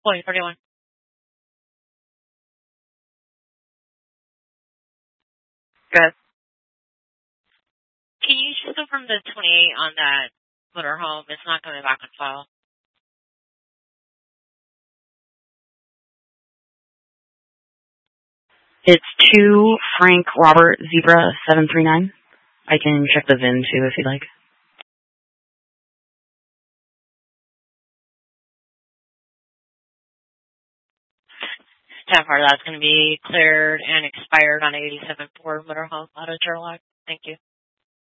4041. Good. Can you just confirm the 28 on that motorhome? It's not coming back on file. It's 2 Frank Robert Zebra 739. I can check the VIN too if you'd like. That's going to be cleared and expired on 87 Ford Motorhome Auto Turlock. Thank you.